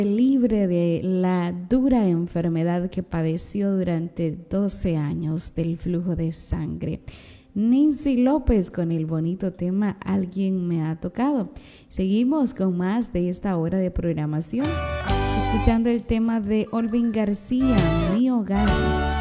libre de la dura enfermedad que padeció durante 12 años del flujo de sangre. Nancy López con el bonito tema Alguien me ha tocado. Seguimos con más de esta hora de programación, escuchando el tema de Olvin García, Mi Hogar.